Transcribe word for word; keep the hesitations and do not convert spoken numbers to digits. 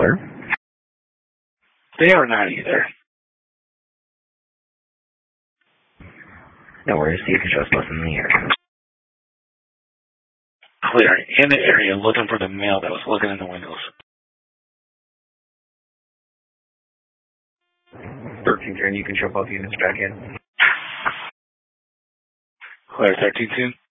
clear? They are not either. No worries, you can show us both in the area. Clear. In the area looking for the male that was looking in the windows. thirteen turn, you can show both units back in. Clear, thirteen two.